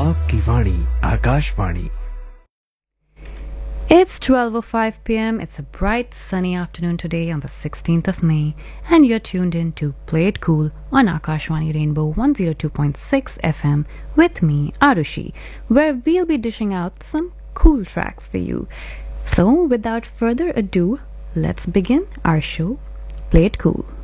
आपकी वाणी Akashvani. It's 12:05 p.m. It's a bright sunny afternoon today on the 16th of May, and you're tuned in to Play It Cool on Akashwani Rainbow 102.6 FM with me, Arushi, where we'll be dishing out some cool tracks for you. So, without further ado, let's begin our show, Play It Cool.